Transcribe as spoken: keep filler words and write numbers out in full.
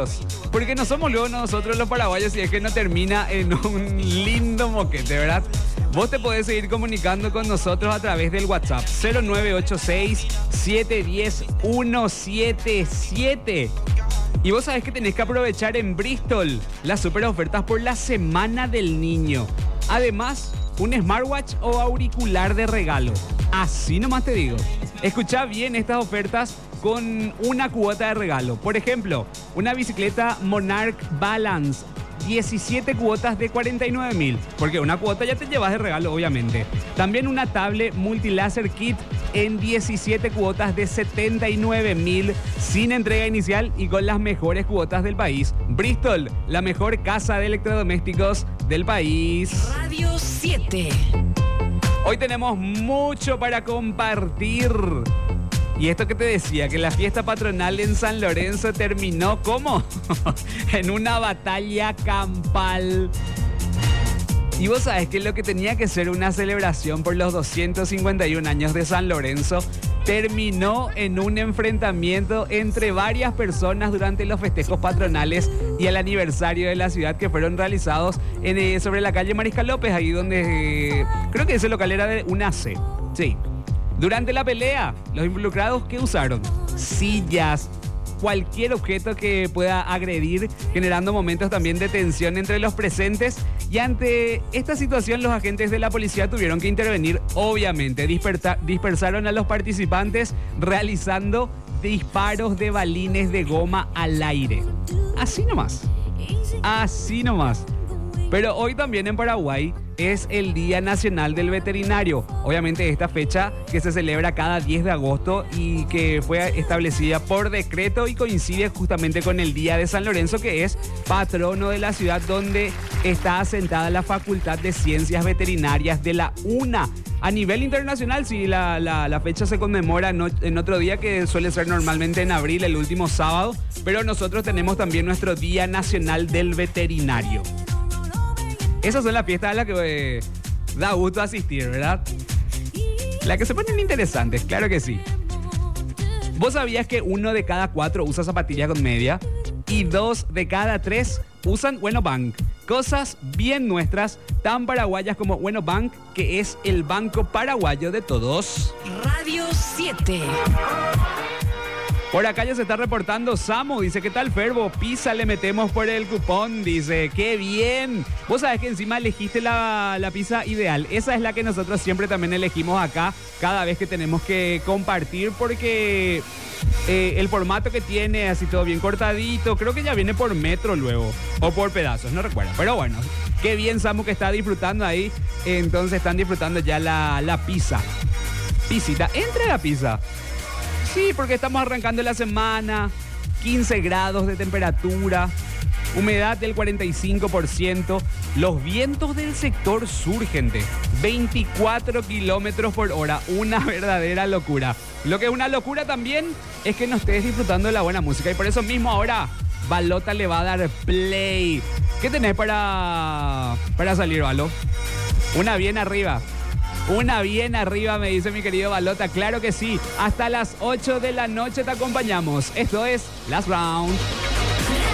moquetitos. Porque no somos luego nosotros los paraguayos y es que no termina en un lindo moquete, ¿verdad? Vos te podés seguir comunicando con nosotros a través del WhatsApp cero nueve ocho seis, siete uno cero, uno siete siete. Y vos sabés que tenés que aprovechar en Bristol las super ofertas por la Semana del Niño. Además, un smartwatch o auricular de regalo. Así nomás te digo. Escuchá bien estas ofertas con una cuota de regalo. Por ejemplo, una bicicleta Monarch Balance, diecisiete cuotas de cuarenta y nueve mil. Porque una cuota ya te llevas de regalo, obviamente. También una tablet Multilaser Kit en diecisiete cuotas de setenta y nueve mil, sin entrega inicial y con las mejores cuotas del país. Bristol, la mejor casa de electrodomésticos del país. Radio siete. Hoy tenemos mucho para compartir. Y esto que te decía, que la fiesta patronal en San Lorenzo terminó, ¿cómo? En una batalla campal. Y vos sabés que lo que tenía que ser una celebración por los doscientos cincuenta y un años de San Lorenzo terminó en un enfrentamiento entre varias personas durante los festejos patronales y el aniversario de la ciudad que fueron realizados en, eh, sobre la calle Mariscal López, ahí donde eh, creo que ese local era de una C. Sí. Durante la pelea, los involucrados, ¿qué usaron? Sillas, cualquier objeto que pueda agredir, generando momentos también de tensión entre los presentes. Y ante esta situación, los agentes de la policía tuvieron que intervenir, obviamente. Disperta- dispersaron a los participantes realizando disparos de balines de goma al aire. Así nomás. Así nomás. Pero hoy también en Paraguay es el Día Nacional del Veterinario. Obviamente esta fecha que se celebra cada diez de agosto y que fue establecida por decreto y coincide justamente con el Día de San Lorenzo, que es patrono de la ciudad donde está asentada la Facultad de Ciencias Veterinarias de la UNA. A nivel internacional, sí, la, la, la fecha se conmemora en, en otro día que suele ser normalmente en abril, el último sábado, pero nosotros tenemos también nuestro Día Nacional del Veterinario. Esas son las fiestas a las que eh, da gusto asistir, ¿verdad? Las que se ponen interesantes, claro que sí. ¿Vos sabías que uno de cada cuatro usa zapatillas con media? Y dos de cada tres usan Bueno Bank. Cosas bien nuestras, tan paraguayas como Bueno Bank, que es el banco paraguayo de todos. Radio siete. Por acá ya se está reportando Samu, dice, ¿qué tal, Ferbo? Pizza le metemos por el cupón, dice, ¡qué bien! Vos sabés que encima elegiste la, la pizza ideal. Esa es la que nosotros siempre también elegimos acá, cada vez que tenemos que compartir, porque eh, el formato que tiene, así todo bien cortadito, creo que ya viene por metro luego, o por pedazos, no recuerdo. Pero bueno, qué bien, Samu, que está disfrutando ahí. Entonces están disfrutando ya la, la pizza. Pisita, entre la pizza. Sí, porque estamos arrancando la semana, quince grados de temperatura, humedad del cuarenta y cinco por ciento, los vientos del sector sur, gente, veinticuatro kilómetros por hora, una verdadera locura. Lo que es una locura también es que no estés disfrutando de la buena música y por eso mismo ahora Balota le va a dar play. ¿Qué tenés para, para salir, Balo? Una bien arriba. Una bien arriba, me dice mi querido Balota. Claro que sí. Hasta las ocho de la noche te acompañamos. Esto es Last Round.